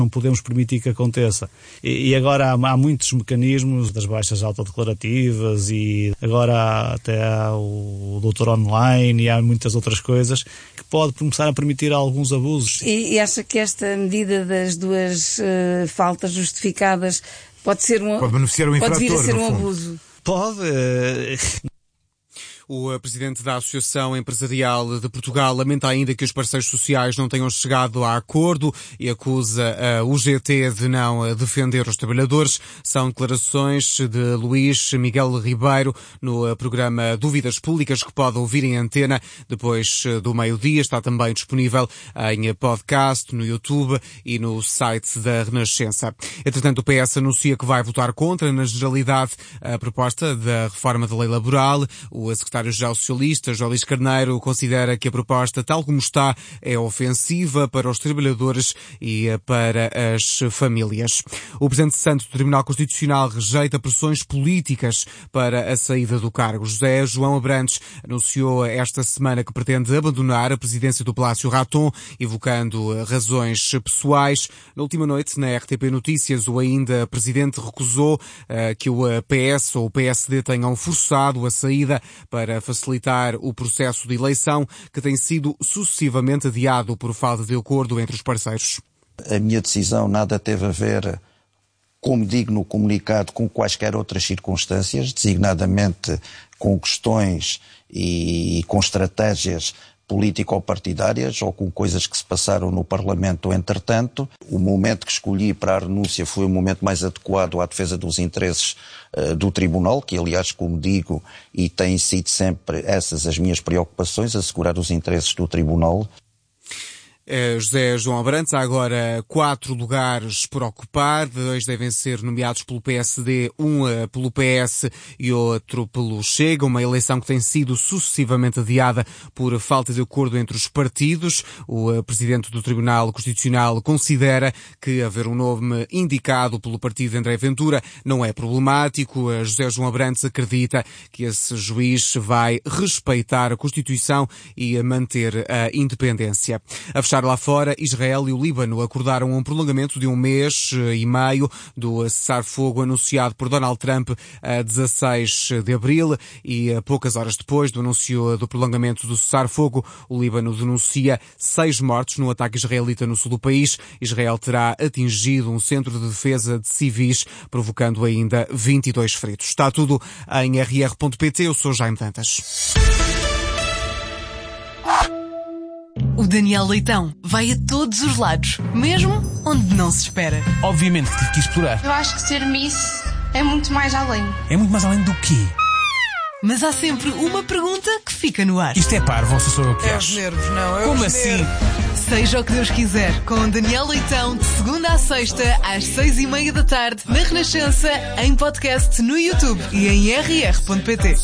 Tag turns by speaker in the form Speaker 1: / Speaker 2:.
Speaker 1: Não podemos permitir que aconteça. E agora há muitos mecanismos das baixas autodeclarativas e agora até há o doutor online e há muitas outras coisas que pode começar a permitir alguns abusos.
Speaker 2: E acha que esta medida das duas faltas justificadas pode
Speaker 3: beneficiar o infrator,
Speaker 2: pode vir a ser
Speaker 3: no
Speaker 2: um
Speaker 3: fundo?
Speaker 2: abuso?
Speaker 1: Pode.
Speaker 4: O presidente da Associação Empresarial de Portugal lamenta ainda que os parceiros sociais não tenham chegado a acordo e acusa a UGT de não defender os trabalhadores. São declarações de Luís Miguel Ribeiro no programa Dúvidas Públicas, que pode ouvir em antena depois do meio-dia. Está também disponível em podcast, no YouTube e no site da Renascença. Entretanto, o PS anuncia que vai votar contra, na generalidade, a proposta da reforma da lei laboral. O secretário-geral socialista, João Luís Carneiro, considera que a proposta, tal como está, é ofensiva para os trabalhadores e para as famílias. O presidente Santo do Tribunal Constitucional rejeita pressões políticas para a saída do cargo. José João Abrantes anunciou esta semana que pretende abandonar a presidência do Palácio Raton, evocando razões pessoais. Na última noite, na RTP Notícias, o ainda presidente recusou que o PS ou o PSD tenham forçado a saída para facilitar o processo de eleição, que tem sido sucessivamente adiado por falta de acordo entre os parceiros.
Speaker 5: A minha decisão nada teve a ver, como digo no comunicado, com quaisquer outras circunstâncias, designadamente com questões e com estratégias político-partidárias ou com coisas que se passaram no Parlamento entretanto. O momento que escolhi para a renúncia foi o momento mais adequado à defesa dos interesses do Tribunal, que aliás, como digo, e têm sido sempre essas as minhas preocupações, assegurar os interesses do Tribunal.
Speaker 4: José João Abrantes, há agora 4 lugares por ocupar, 2 devem ser nomeados pelo PSD, um pelo PS e outro pelo Chega, uma eleição que tem sido sucessivamente adiada por falta de acordo entre os partidos. O presidente do Tribunal Constitucional considera que haver um nome indicado pelo partido de André Ventura não é problemático. José João Abrantes acredita que esse juiz vai respeitar a Constituição e manter a independência. A fechar lá fora, Israel e o Líbano acordaram um prolongamento de 1 mês e meio do cessar-fogo anunciado por Donald Trump a 16 de abril e poucas horas depois do anúncio do prolongamento do cessar-fogo, o Líbano denuncia 6 mortos no ataque israelita no sul do país. Israel terá atingido um centro de defesa de civis, provocando ainda 22 feridos. Está tudo em rr.pt. Eu sou Jaime Dantas.
Speaker 6: O Daniel Leitão vai a todos os lados, mesmo onde não se espera.
Speaker 7: Obviamente que tive que explorar.
Speaker 8: Eu acho que ser Miss é muito mais além.
Speaker 7: É muito mais além do quê?
Speaker 6: Mas há sempre uma pergunta que fica no ar.
Speaker 7: Isto é parvo, ou se sou eu que
Speaker 9: É
Speaker 7: acho?
Speaker 9: os nervos, não. É
Speaker 7: Como
Speaker 9: os
Speaker 7: assim?
Speaker 9: nervos.
Speaker 6: Seja o que Deus quiser, com Daniel Leitão, de segunda à sexta, às 6:30 da tarde, na Renascença, em podcast no YouTube e em rr.pt.